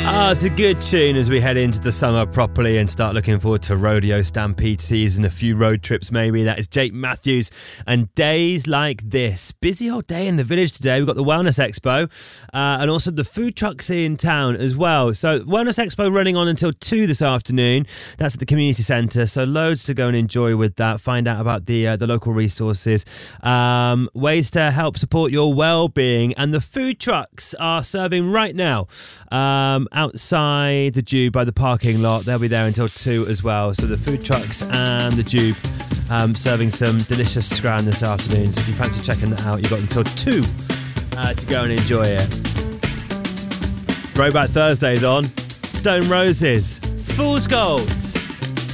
It's a good tune as we head into the summer properly and start looking forward to Rodeo Stampede season, a few road trips maybe. That is Jake Matthews and Days Like This. Busy old day in the village today. We've got the Wellness Expo and also the food trucks in town as well. So Wellness Expo running on until 2 this afternoon. That's at the community centre, so loads to go and enjoy with that. Find out about the local resources, ways to help support your well-being, and the food trucks are serving right now outside the Jube by the parking lot. They'll be there until 2 as well. So the food trucks and the Jube serving some delicious scran this afternoon. So if you fancy checking that out, you've got until 2 to go and enjoy it. Throwback Thursday's on. Stone Roses, Fool's Gold.